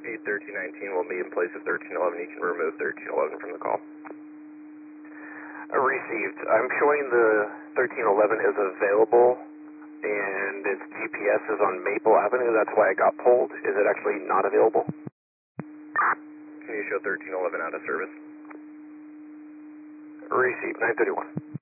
1319 will be in place of 1311. You can remove 1311 from the call. Received. I'm showing the 1311 is available, and its GPS is on Maple Avenue. That's why it got pulled. Is it actually not available? Can you show 1311 out of service? Received. 931.